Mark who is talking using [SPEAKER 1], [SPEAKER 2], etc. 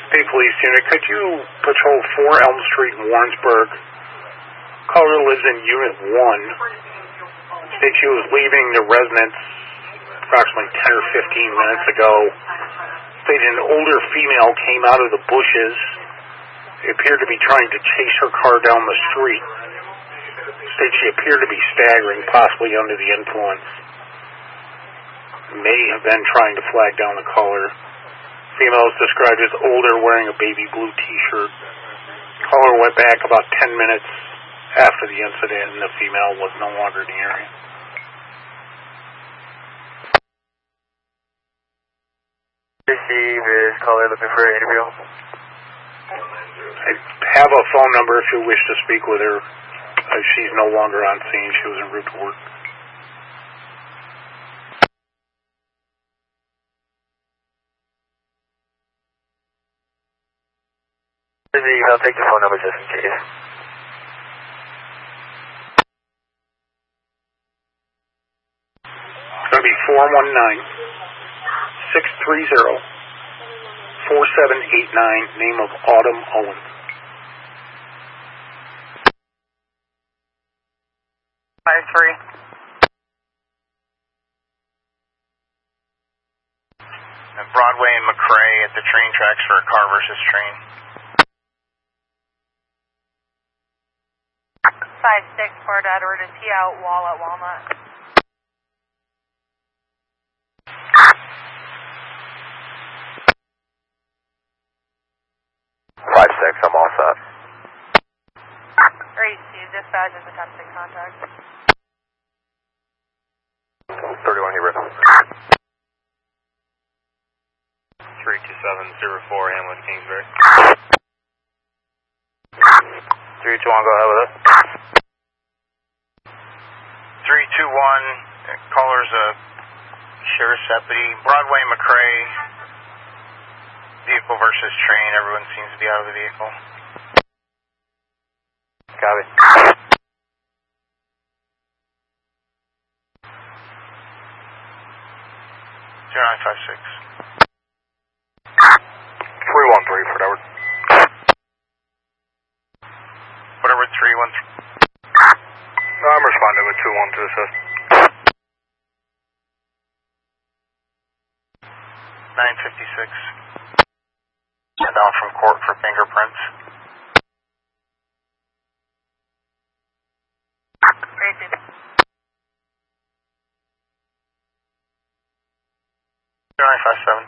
[SPEAKER 1] Hey, police unit, could you patrol 4 Elm Street in Warrensburg? Caller lives in Unit 1. States she was leaving the residence approximately 10 or 15 minutes ago. Stated an older female came out of the bushes. It appeared to be trying to chase her car down the street. States she appeared to be staggering, possibly under the influence. May have been trying to flag down the caller. Female is described as older, wearing a baby blue t-shirt. Caller went back about 10 minutes after the incident, and the female was no longer in the area.
[SPEAKER 2] Receive, is caller looking for an interview?
[SPEAKER 1] I have a phone number if you wish to speak with her. She's no longer on scene. She was en route to work.
[SPEAKER 2] I'll take the phone number just in case.
[SPEAKER 1] It's going to be 419-630-4789, name of Autumn Owens.
[SPEAKER 3] Three.
[SPEAKER 4] And Broadway and McRae at the train tracks for a car versus train.
[SPEAKER 3] 5-6, Fort Edward, is he out wall at Walnut?
[SPEAKER 2] I'm all set.
[SPEAKER 3] Great, Steve, dispatch is attempting contact.
[SPEAKER 2] 31 here, Rick.
[SPEAKER 4] 32704 Hamlet, Kingsbury.
[SPEAKER 2] 321, go ahead with it.
[SPEAKER 4] 321, caller's a sheriff's deputy. Broadway, McRae, vehicle versus train. Everyone seems to be out of the vehicle.
[SPEAKER 2] Copy.
[SPEAKER 4] 0956.
[SPEAKER 2] 313 for Edward.
[SPEAKER 4] Whatever 313.
[SPEAKER 2] I'm responding with 2-1 to assist.
[SPEAKER 4] 956. Down from court for fingerprints.
[SPEAKER 3] Great, Steve.
[SPEAKER 4] 0957.